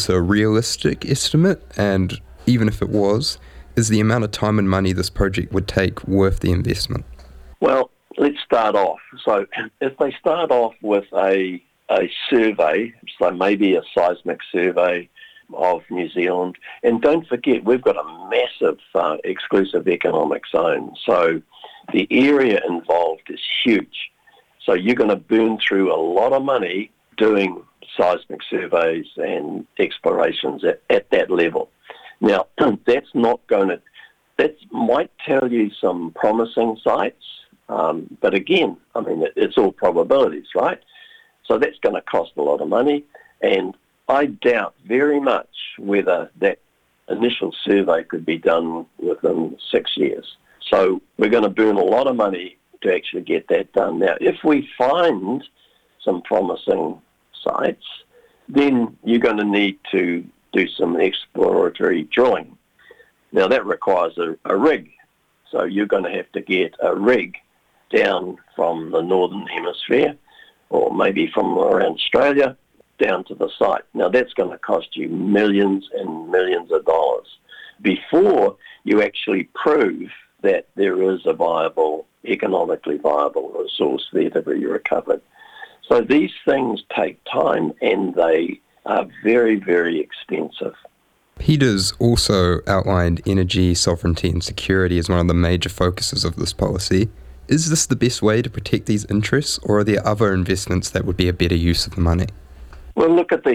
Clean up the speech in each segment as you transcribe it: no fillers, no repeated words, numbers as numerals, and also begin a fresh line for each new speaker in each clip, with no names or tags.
this a realistic estimate? And even if it was, is the amount of time and money this project would take worth the investment?
Well, let's start off. So if they start off with a survey, so maybe a seismic survey of New Zealand, and don't forget, we've got a massive exclusive economic zone. So the area involved is huge. So you're going to burn through a lot of money doing seismic surveys and explorations at that level. Now, that might tell you some promising sites, but again, I mean, it's all probabilities, right? So that's going to cost a lot of money, and I doubt very much whether that initial survey could be done within 6 years. So we're going to burn a lot of money to actually get that done. Now, if we find some promising sites, then you're going to need to do some exploratory drilling. Now, that requires a rig. So you're going to have to get a rig down from the Northern Hemisphere, or maybe from around Australia, down to the site. Now, that's going to cost you millions and millions of dollars before you actually prove that there is a economically viable resource there to be recovered. So these things take time, and they are very, very expensive.
Peter's also outlined energy, sovereignty and security as one of the major focuses of this policy. Is this the best way to protect these interests, or are there other investments that would be a better use of the money?
Well, look at so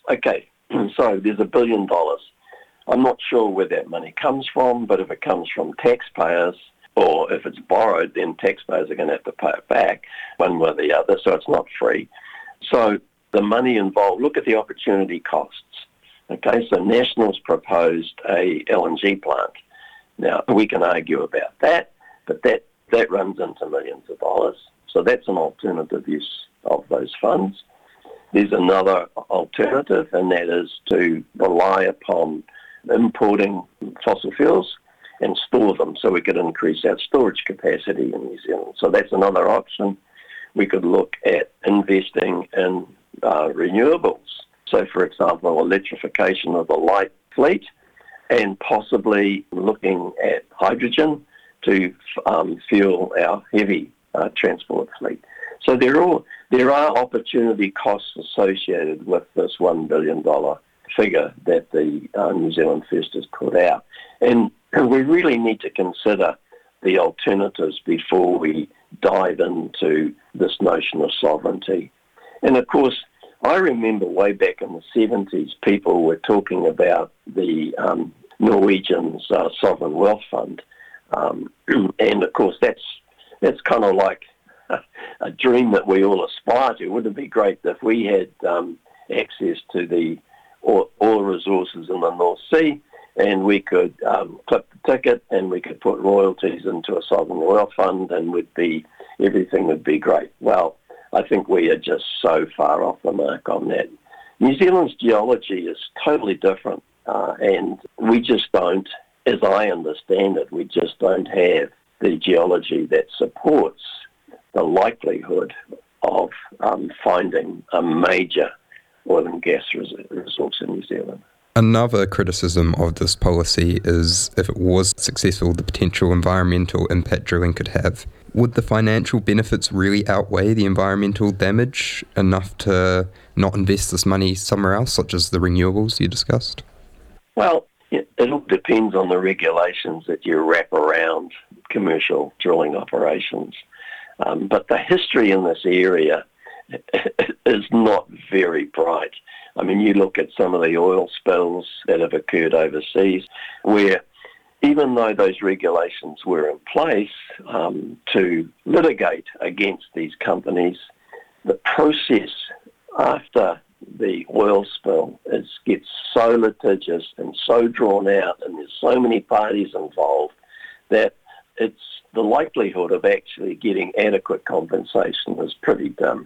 there's $1 billion. I'm not sure where that money comes from, but if it comes from taxpayers, or if it's borrowed, then taxpayers are going to have to pay it back one way or the other, so it's not free. So the money involved, look at the opportunity costs. Okay, so National's proposed a LNG plant. Now, we can argue about that, but that runs into millions of dollars. So that's an alternative use of those funds. There's another alternative, and that is to rely upon importing fossil fuels and store them so we could increase our storage capacity in New Zealand. So that's another option. We could look at investing in renewables. So, for example, electrification of the light fleet, and possibly looking at hydrogen to fuel our heavy transport fleet. So there are opportunity costs associated with this $1 billion figure that the New Zealand First has put out. And we really need to consider the alternatives before we dive into this notion of sovereignty. And of course, I remember way back in the 70s, people were talking about the Norwegian's sovereign wealth fund. And of course, that's kind of like a dream that we all aspire to. Wouldn't it be great if we had access to the oil resources in the North Sea, and we could clip the ticket and we could put royalties into a sovereign wealth fund, and everything would be great. Well, I think we are just so far off the mark on that. New Zealand's geology is totally different, and we just don't, as I understand it, we just don't have the geology that supports the likelihood of finding a major oil and gas resource in New Zealand.
Another criticism of this policy is, if it was successful, the potential environmental impact drilling could have. Would the financial benefits really outweigh the environmental damage enough to not invest this money somewhere else, such as the renewables you discussed?
Well, it all depends on the regulations that you wrap around commercial drilling operations. But the history in this area is not very bright. I mean, you look at some of the oil spills that have occurred overseas, where even though those regulations were in place to litigate against these companies, the process after the oil spill gets so litigious and so drawn out, and there's so many parties involved, that the likelihood of actually getting adequate compensation is pretty dim.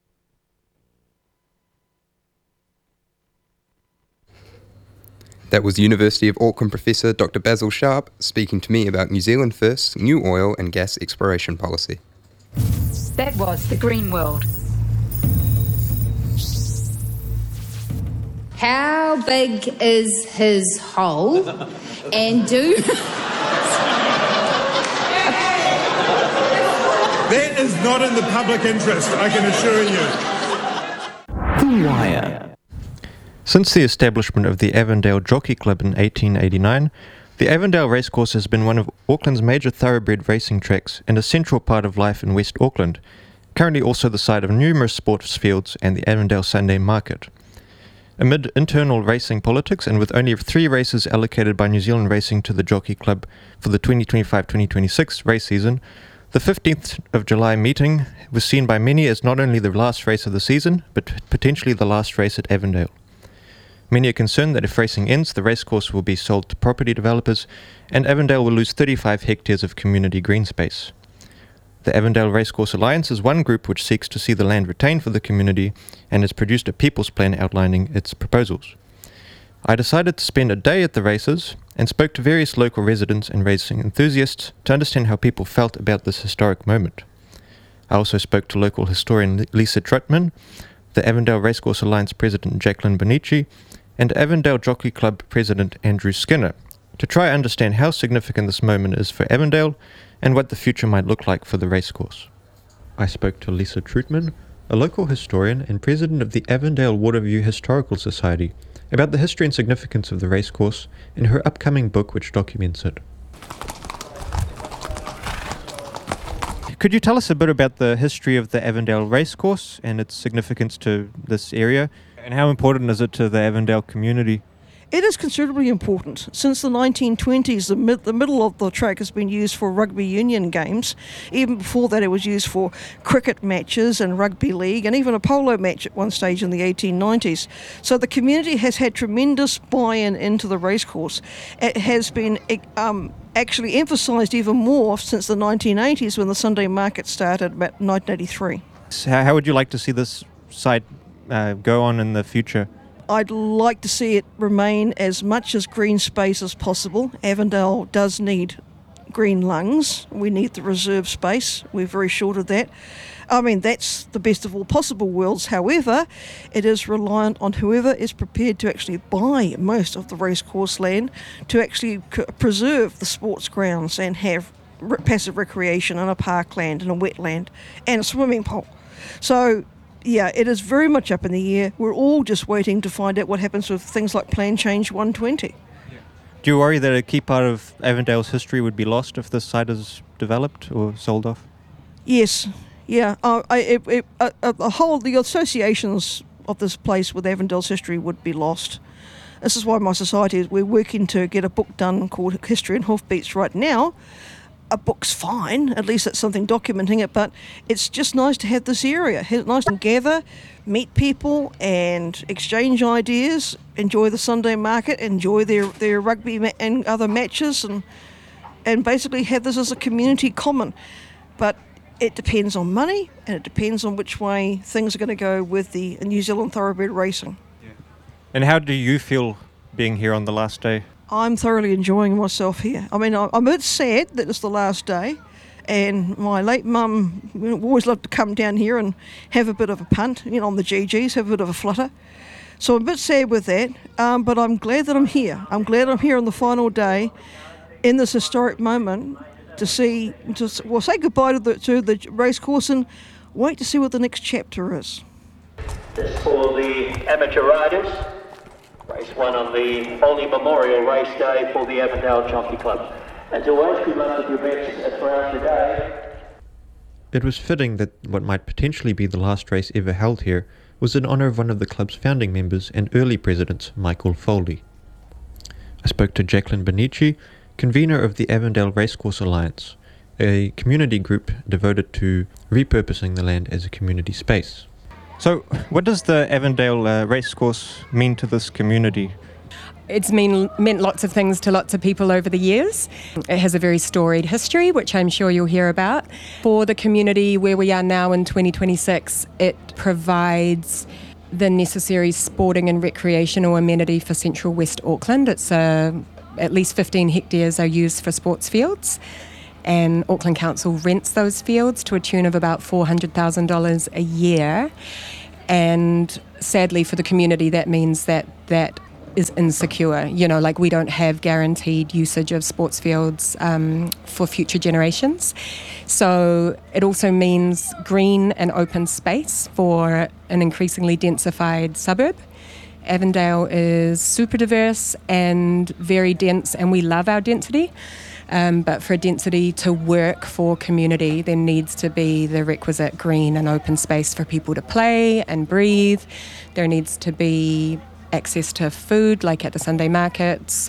That was University of Auckland Professor Dr. Basil Sharp speaking to me about New Zealand First's new oil and gas exploration policy.
That was The Green World. How big is his hole? And do...
That is not in the public interest, I can assure you.
The Wire.
Since the establishment of the Avondale Jockey Club in 1889, the Avondale Racecourse has been one of Auckland's major thoroughbred racing tracks and a central part of life in West Auckland, currently also the site of numerous sports fields and the Avondale Sunday Market. Amid internal racing politics and with only 3 races allocated by New Zealand Racing to the Jockey Club for the 2025-2026 race season, the 15th of July meeting was seen by many as not only the last race of the season, but potentially the last race at Avondale. Many are concerned that if racing ends, the racecourse will be sold to property developers, and Avondale will lose 35 hectares of community green space. The Avondale Racecourse Alliance is one group which seeks to see the land retained for the community and has produced a people's plan outlining its proposals. I decided to spend a day at the races and spoke to various local residents and racing enthusiasts to understand how people felt about this historic moment. I also spoke to local historian Lisa Trutman, the Avondale Racecourse Alliance President Jacqueline Bonici, and Avondale Jockey Club President Andrew Skinner, to try and understand how significant this moment is for Avondale and what the future might look like for the racecourse. I spoke to Lisa Trutman, a local historian and president of the Avondale Waterview Historical Society, about the history and significance of the racecourse in her upcoming book which documents it. Could you tell us a bit about the history of the Avondale Racecourse and its significance to this area? And how important is it to the Avondale community?
It is considerably important. Since the 1920s, the middle of the track has been used for rugby union games. Even before that, it was used for cricket matches and rugby league, and even a polo match at one stage in the 1890s. So the community has had tremendous buy-in into the racecourse. It has been actually emphasised even more since the 1980s when the Sunday Market started about 1983.
How would you like to see this site go on in the future?
I'd like to see it remain as much as green space as possible. Avondale does need green lungs. We need the reserve space. We're very short of that. I mean, that's the best of all possible worlds. However, it is reliant on whoever is prepared to actually buy most of the racecourse land to actually preserve the sports grounds and have passive recreation and a parkland and a wetland and a swimming pool. So, yeah, it is very much up in the air. We're all just waiting to find out what happens with things like Plan Change 120.
Do you worry that a key part of Avondale's history would be lost if this site is developed or sold off?
Yes, yeah. The associations of this place with Avondale's history would be lost. This is why my society, we're working to get a book done called History and Hoofbeats right now. A book's fine, at least it's something documenting it, but it's just nice to have this area. It's nice to gather, meet people and exchange ideas, enjoy the Sunday market, enjoy their rugby and other matches and basically have this as a community common. But it depends on money and it depends on which way things are going to go with the New Zealand thoroughbred racing.
Yeah. And how do you feel being here on the last day?
I'm thoroughly enjoying myself here. I mean, I'm a bit sad that it's the last day, and my late mum always loved to come down here and have a bit of a punt, on the GGs, have a bit of a flutter. So I'm a bit sad with that, but I'm glad that I'm here. I'm glad I'm here on the final day in this historic moment to say goodbye to the racecourse and wait to see what the next chapter is.
This for the amateur riders. Race 1 on the Holy Memorial Race Day for the Avondale Jockey Club. As always, good luck with your bets throughout the day.
It was fitting that what might potentially be the last race ever held here was in honour of one of the club's founding members and early presidents, Michael Foley. I spoke to Jacqueline Bonici, convener of the Avondale Racecourse Alliance, a community group devoted to repurposing the land as a community space. So, what does the Avondale Racecourse mean to this community?
It's meant lots of things to lots of people over the years. It has a very storied history, which I'm sure you'll hear about. For the community where we are now in 2026, it provides the necessary sporting and recreational amenity for central West Auckland. It's at least 15 hectares are used for sports fields, and Auckland Council rents those fields to a tune of about $400,000 a year. And sadly for the community, that means that is insecure. Like we don't have guaranteed usage of sports fields for future generations. So it also means green and open space for an increasingly densified suburb. Avondale is super diverse and very dense, and we love our density. But for density to work for community, there needs to be the requisite green and open space for people to play and breathe. There needs to be access to food, like at the Sunday markets,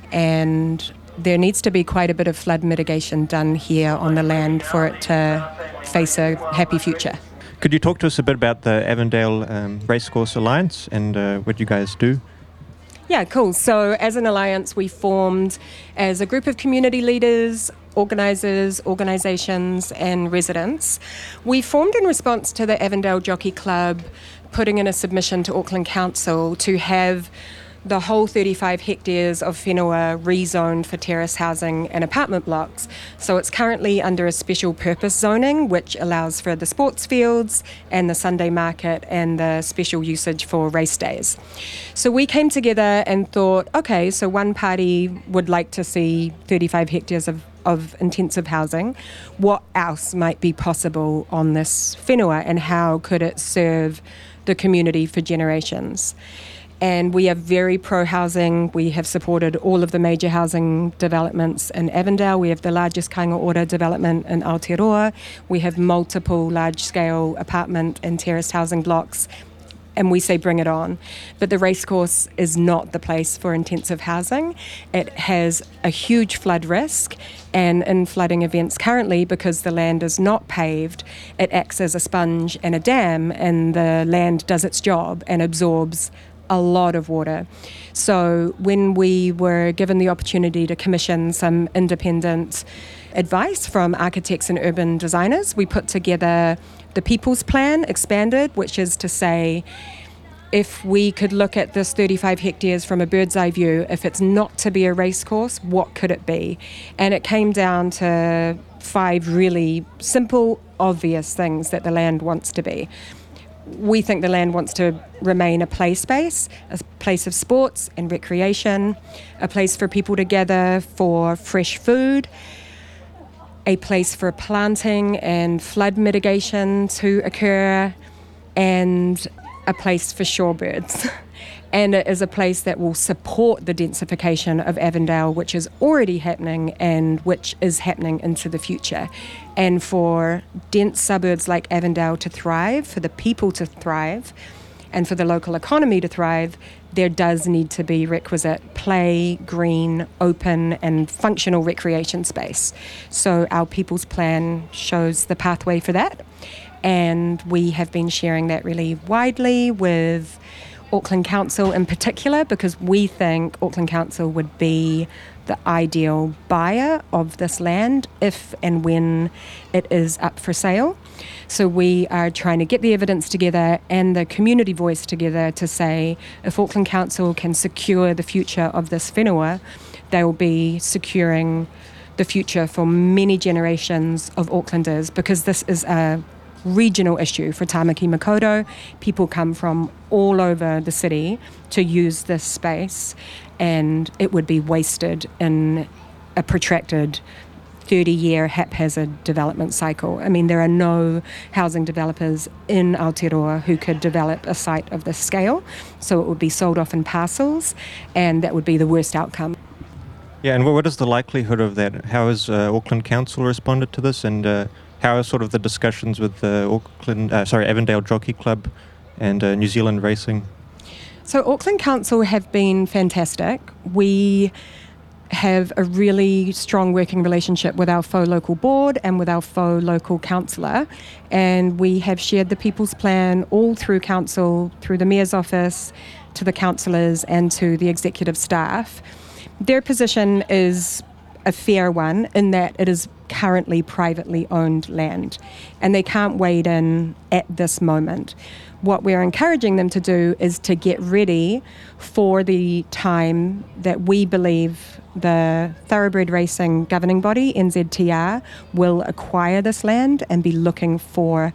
and there needs to be quite a bit of flood mitigation done here on the land for it to face a happy future.
Could you talk to us a bit about the Avondale Racecourse Alliance and what you guys do?
Yeah, cool. So as an alliance, we formed as a group of community leaders, organisers, organisations and residents. We formed in response to the Avondale Jockey Club putting in a submission to Auckland Council to have the whole 35 hectares of whenua rezoned for terrace housing and apartment blocks. So it's currently under a special purpose zoning, which allows for the sports fields and the Sunday market and the special usage for race days. So we came together and thought, okay, so one party would like to see 35 hectares of intensive housing. What else might be possible on this whenua, and how could it serve the community for generations? And we are very pro-housing. We have supported all of the major housing developments in Avondale. We have the largest Kāinga Ora development in Aotearoa. We have multiple large-scale apartment and terraced housing blocks, and we say bring it on. But the racecourse is not the place for intensive housing. It has a huge flood risk, and in flooding events currently, because the land is not paved, it acts as a sponge and a dam, and the land does its job and absorbs a lot of water. So when we were given the opportunity to commission some independent advice from architects and urban designers, we put together the People's Plan expanded, which is to say, if we could look at this 35 hectares from a bird's eye view, if it's not to be a racecourse, what could it be? And it came down to 5 really simple, obvious things that the land wants to be. We think the land wants to remain a play space, a place of sports and recreation, a place for people to gather for fresh food, a place for planting and flood mitigation to occur, and a place for shorebirds. And it is a place that will support the densification of Avondale, which is already happening and which is happening into the future. And for dense suburbs like Avondale to thrive, for the people to thrive, and for the local economy to thrive, there does need to be requisite play, green, open and functional recreation space. So our People's Plan shows the pathway for that. And we have been sharing that really widely with Auckland Council in particular, because we think Auckland Council would be the ideal buyer of this land if and when it is up for sale. So we are trying to get the evidence together and the community voice together to say, if Auckland Council can secure the future of this whenua, they will be securing the future for many generations of Aucklanders, because this is a regional issue for Tāmaki Makaurau. People come from all over the city to use this space, and it would be wasted in a protracted 30-year haphazard development cycle. I mean, there are no housing developers in Aotearoa who could develop a site of this scale, so it would be sold off in parcels, and that would be the worst outcome.
Yeah, and what is the likelihood of that? How has Auckland Council responded to this, and how are sort of the discussions with the Avondale Jockey Club and New Zealand Racing?
So Auckland Council have been fantastic. We have a really strong working relationship with our faux local board and with our faux local councillor, and we have shared the People's Plan all through council, through the Mayor's office, to the councillors and to the executive staff. Their position is a fair one in that it is currently privately owned land, and they can't wade in at this moment. What we're encouraging them to do is to get ready for the time that we believe the Thoroughbred Racing governing body, NZTR, will acquire this land and be looking for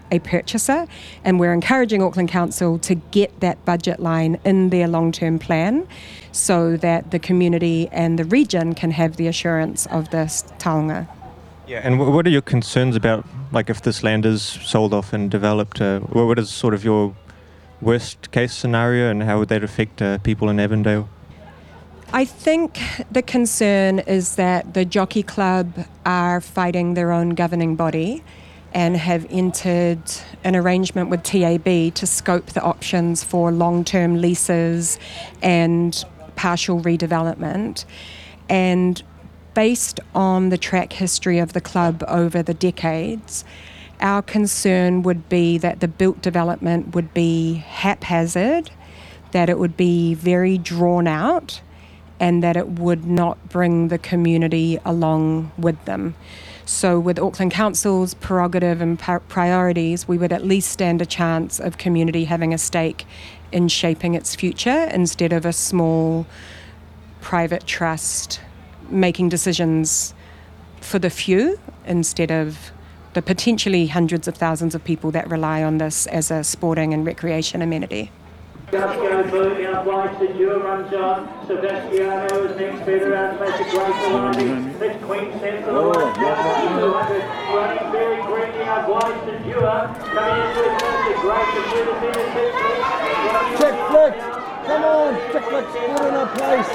a purchaser, and we're encouraging Auckland Council to get that budget line in their long-term plan so that the community and the region can have the assurance of this taonga.
Yeah, and what are your concerns about, like, if this land is sold off and developed? What is sort of your worst case scenario, and how would that affect people in Avondale?
I think the concern is that the Jockey Club are fighting their own governing body and have entered an arrangement with TAB to scope the options for long-term leases and partial redevelopment. And based on the track history of the club over the decades, our concern would be that the built development would be haphazard, that it would be very drawn out, and that it would not bring the community along with them. So with Auckland Council's prerogative and priorities, we would at least stand a chance of community having a stake in shaping its future instead of a small private trust making decisions for the few instead of the potentially hundreds of thousands of people that rely on this as a sporting and recreation amenity.
Gasco moving up wide, Sedua runs on, Sebastiano is next, better out, makes a great landing, it's Queen Sense for the last 200, running very greenly out wide, Sedua, coming into it, it's a great, Sedua,
Chick flicks, come on, chick flicks, put in our place.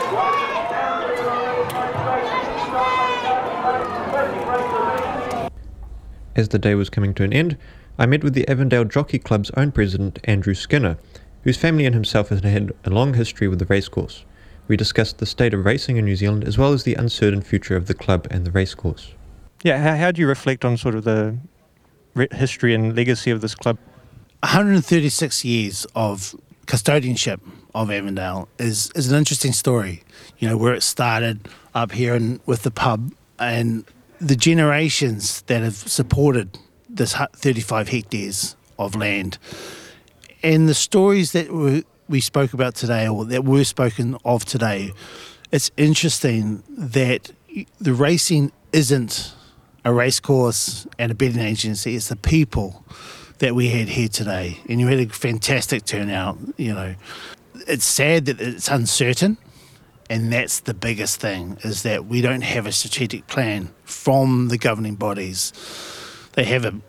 As the day was coming to an end, I met with the Avondale Jockey Club's own president, Andrew Skinner, whose family and himself has had a long history with the racecourse. We discussed the state of racing in New Zealand as well as the uncertain future of the club and the racecourse. Yeah, how do you reflect on sort of the history and legacy of this club?
136 years of custodianship of Avondale is an interesting story. You know, where it started up here and with the pub, and the generations that have supported this 35 hectares of land. And the stories that we spoke about today, or that were spoken of today, it's interesting that the racing isn't a racecourse and a betting agency, it's the people that we had here today. And you had a fantastic turnout, you know. It's sad that it's uncertain, and that's the biggest thing, is that we don't have a strategic plan from the governing bodies. They have an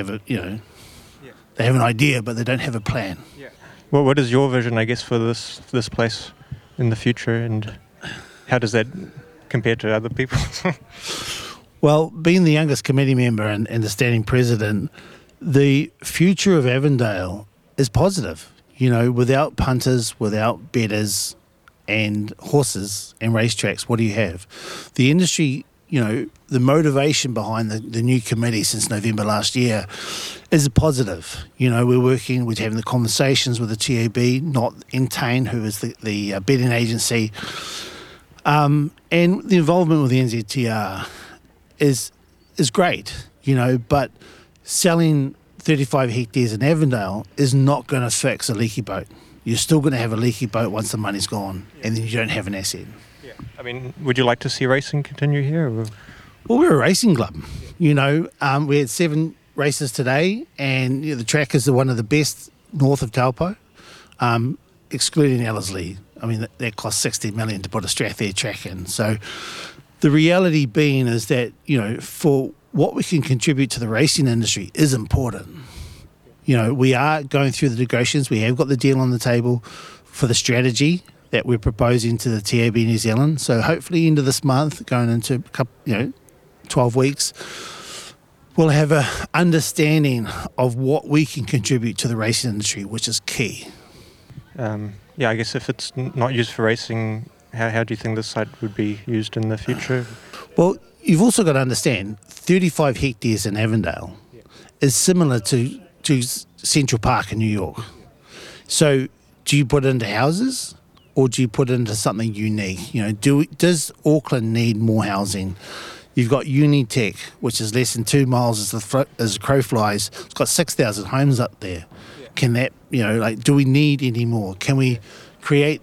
idea, but they don't have a plan.
Yeah. Well, what is your vision, I guess, for this place in the future, and how does that compare to other people?
Well, being the youngest committee member and the standing president, the future of Avondale is positive. You know, without punters, without bettors and horses and racetracks, what do you have? The industry, you know, the motivation behind the new committee since November last year is a positive. You know, we're having the conversations with the TAB, not Entain, who is the betting agency, and the involvement with the NZTR is great, you know, but selling 35 hectares in Avondale is not going to fix a leaky boat. You're still going to have a leaky boat once the money's gone, and then you don't have an asset.
Yeah. I mean, would you like to see racing continue here? Or?
Well, we're a racing club. You know, we had 7 races today, and the track is one of the best north of Taupo, excluding Ellerslie. I mean, that cost $60 million to put a Strathare track in. So the reality being is that, you know, for what we can contribute to the racing industry is important. You know, we are going through the negotiations. We have got the deal on the table for the strategy that we're proposing to the TAB New Zealand. So hopefully end of this month, going into 12 weeks, we'll have a understanding of what we can contribute to the racing industry, which is key.
I guess if it's not used for racing, how do you think this site would be used in the future?
Well, you've also got to understand, 35 hectares in Avondale is similar to Central Park in New York. So do you put it into houses, or do you put it into something unique? You know, does Auckland need more housing? You've got Unitech, which is less than 2 miles as the crow flies. It's got 6,000 homes up there. Yeah. Can that, do we need any more? Can we create...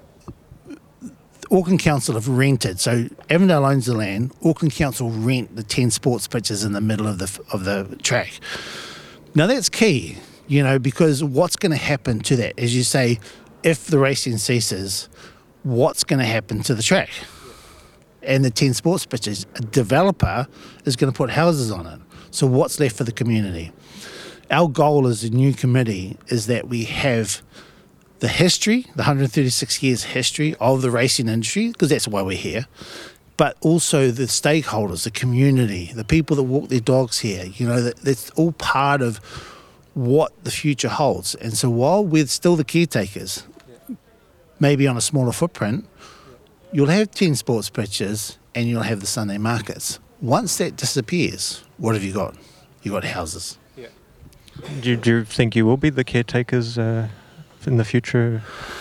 Auckland Council have rented, so Avondale owns the land. Auckland Council rent the 10 sports pitches in the middle of the track. Now that's key, because what's going to happen to that? As you say, if the racing ceases, what's going to happen to the track? And the 10 sports pitches, a developer is going to put houses on it. So what's left for the community? Our goal as a new committee is that we have the history, the 136 years history of the racing industry, because that's why we're here, but also the stakeholders, the community, the people that walk their dogs here, that's all part of what the future holds. And so while we're still the caretakers, maybe on a smaller footprint, you'll have 10 sports pitches and you'll have the Sunday markets. Once that disappears, what have you got? You've got houses.
Yeah. Do you think you will be the caretakers in the future?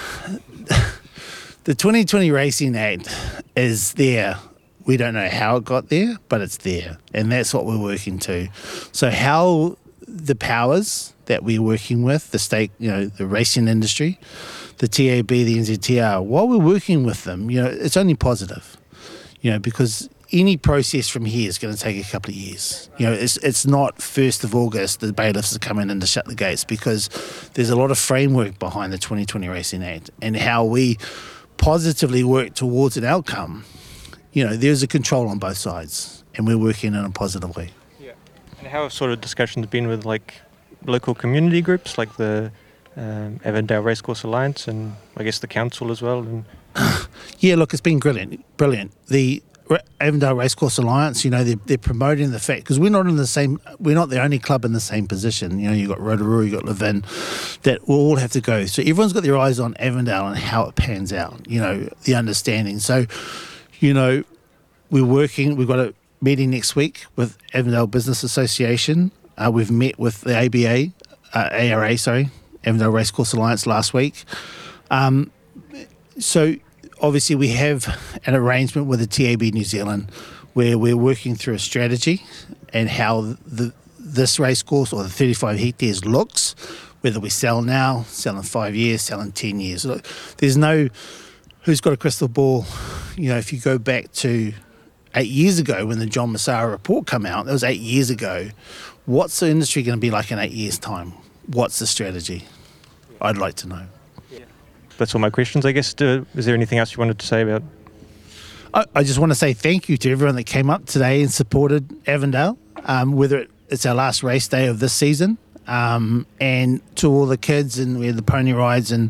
The 2020 Racing Act is there. We don't know how it got there, but it's there. And that's what we're working to. So how the powers that we're working with, the state, the racing industry, the TAB, the NZTR, while we're working with them, it's only positive, because any process from here is going to take a couple of years. It's not 1st of August, the bailiffs are coming in to shut the gates, because there's a lot of framework behind the 2020 Racing Act and how we positively work towards an outcome. There's a control on both sides and we're working in a positive way.
Yeah. And how have sort of discussions been with local community groups like the Avondale Racecourse Alliance and I guess the council as well? And
yeah, look, it's been brilliant. The Avondale Racecourse Alliance, they're promoting the fact, because we're not the only club in the same position. You've got Rotorua, you've got Levin, that will all have to go. So everyone's got their eyes on Avondale and how it pans out, the understanding. So, we're working, we've got a meeting next week with Avondale Business Association. We've met with the ARA, Avondale Racecourse Alliance last week. So obviously we have an arrangement with the TAB New Zealand where we're working through a strategy and how this racecourse or the 35 hectares looks, whether we sell now, sell in 5 years, sell in 10 years. Look, there's no who's got a crystal ball. If you go back to 8 years ago when the John Massara report came out, that was 8 years ago. What's the industry going to be like in 8 years' time? What's the strategy? I'd like to know.
That's all my questions, I guess. Is there anything else you wanted to say about?
I just want to say thank you to everyone that came up today and supported Avondale, whether it's our last race day of this season, and to all the kids and we had the pony rides and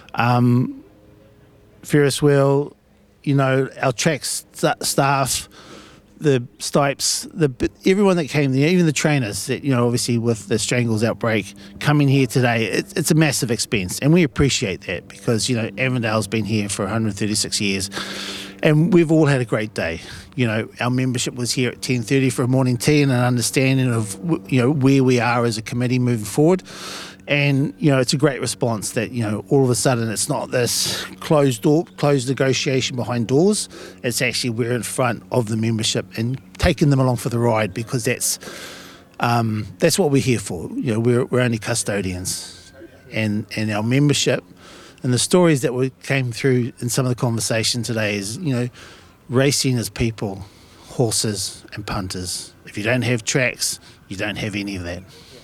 Ferris wheel, our track staff, the Stipes, everyone that came there, even the trainers that, obviously with the Strangles outbreak coming here today, it's a massive expense. And we appreciate that because, Avondale's been here for 136 years and we've all had a great day. Our membership was here at 10:30 for a morning tea and an understanding of, where we are as a committee moving forward. And, it's a great response that, all of a sudden it's not this closed negotiation behind doors. It's actually we're in front of the membership and taking them along for the ride because that's what we're here for. We're only custodians. And our membership and the stories that came through in some of the conversation today is, racing is people, horses and punters. If you don't have tracks, you don't have any of that.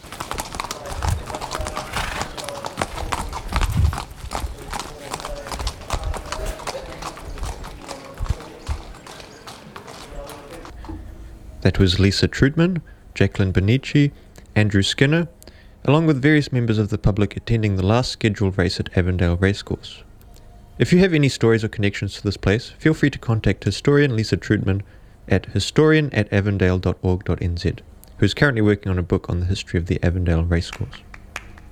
That was Lisa Trudman, Jacqueline Benici, Andrew Skinner, along with various members of the public attending the last scheduled race at Avondale Racecourse. If you have any stories or connections to this place, feel free to contact historian Lisa Trudman at historian@avondale.org.nz, who is currently working on a book on the history of the Avondale Racecourse.